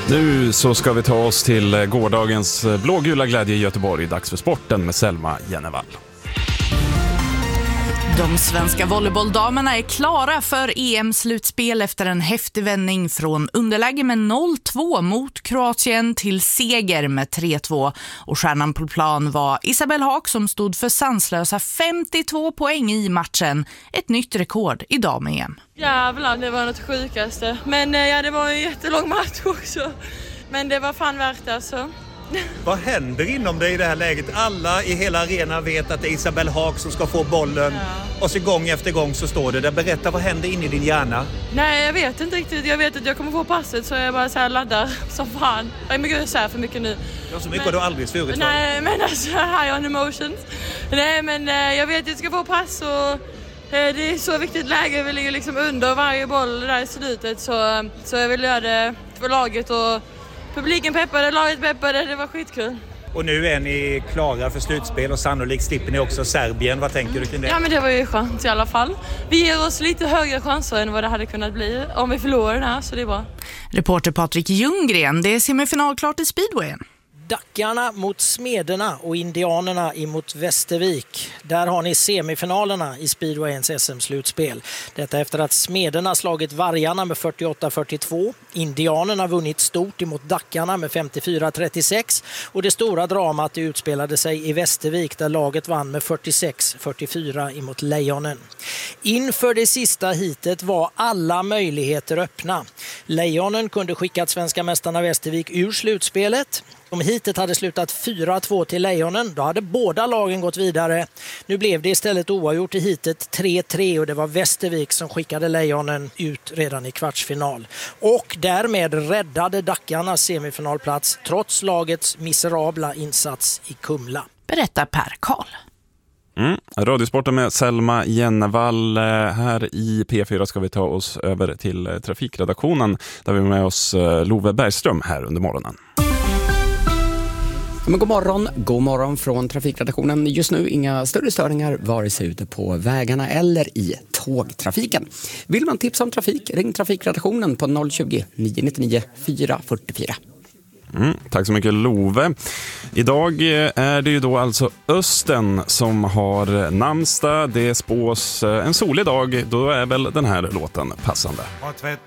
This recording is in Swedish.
Nu så ska vi ta oss till gårdagens blågula glädje i Göteborg. Dags för sporten med Selma Jennevall. De svenska volleybolldamerna är klara för EM-slutspel efter en häftig vändning från underläge med 0-2 mot Kroatien till seger med 3-2. Och stjärnan på plan var Isabelle Haak som stod för sanslösa 52 poäng i matchen. Ett nytt rekord i dam-EM. Jävlar, det var något sjukaste. Men ja, det var en jättelång match också. Men det var fan värt det alltså. Vad händer inom dig i det här läget? Alla i hela arenan vet att det är Isabelle Haak som ska få bollen. Ja. Och så gång efter gång så står det där. Berätta, vad händer in i din hjärna? Nej, jag vet inte riktigt. Jag vet att jag kommer få passet så jag bara så här laddar som fan. Jag är mycket så här för mycket nu. Ja, så mycket har du aldrig svurit för. Nej, men alltså high on emotions. Nej, men jag vet att jag ska få pass och det är så viktigt läge. Vi ligger liksom under varje boll där i slutet. Så jag vill göra det för laget och publiken peppade, laget peppade, det var skitkul. Och nu är ni klara för slutspel och sannolikt slipper ni också Serbien. Vad tänker du kring det? Ja, men det var ju skönt i alla fall. Vi ger oss lite högre chanser än vad det hade kunnat bli om vi förlorar den här, så det är bra. Reporter Patrik Ljunggren, det är semifinalklart i speedwayen. Dackarna mot Smederna och indianerna emot Västervik. Där har ni semifinalerna i speedwayens SM-slutspel. Detta efter att Smederna slagit vargarna med 48-42. Indianerna vunnit stort emot Dackarna med 54-36. Och det stora dramat utspelade sig i Västervik där laget vann med 46-44 emot Lejonen. Inför det sista hitet var alla möjligheter öppna. Lejonen kunde skickat svenska mästarna Västervik ur slutspelet. Om hitet hade slutat 4-2 till Lejonen, då hade båda lagen gått vidare. Nu blev det istället oavgjort i hitet 3-3 och det var Västervik som skickade Lejonen ut redan i kvartsfinal. Och därmed räddade Dackarnas semifinalplats trots lagets miserabla insats i Kumla. Berättar Per Karl. Radiosporten med Selma Jennevall. Här i P4 ska vi ta oss över till trafikredaktionen där vi är med oss Love Bergström här under morgonen. Men god morgon från trafikredaktionen. Just nu inga större störningar vare sig ute på vägarna eller i tågtrafiken. Vill man tipsa om trafik, ring trafikredaktionen på 020-999 444. Tack så mycket Love. Idag är det ju då alltså Östen som har namnsdag. Det spås en solig dag, då är väl den här låten passande. Har tvätt